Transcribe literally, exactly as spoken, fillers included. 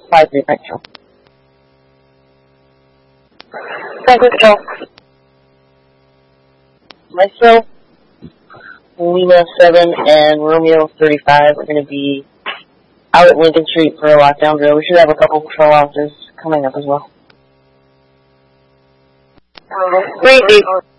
five three Patrol. Franklin Patrol. Myself, Lima seven, and Romeo thirty-five are going to be out at Lincoln Street for a lockdown drill. We should have a couple patrol officers coming up as well. Three, eight.